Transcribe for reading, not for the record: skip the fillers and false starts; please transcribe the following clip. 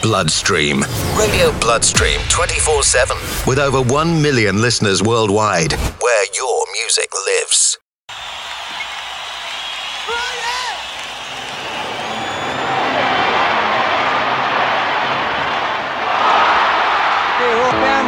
Bloodstream. Radio Bloodstream 24/7. With over 1 million listeners worldwide. Where your music lives. Okay,